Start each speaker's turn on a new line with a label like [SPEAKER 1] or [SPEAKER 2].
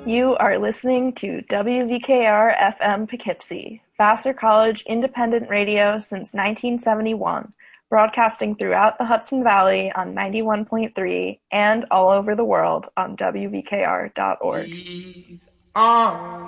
[SPEAKER 1] You are listening to WVKR FM Poughkeepsie, Vassar College independent radio since 1971, broadcasting throughout the Hudson Valley on 91.3 and all over the world on WVKR.org.
[SPEAKER 2] He's on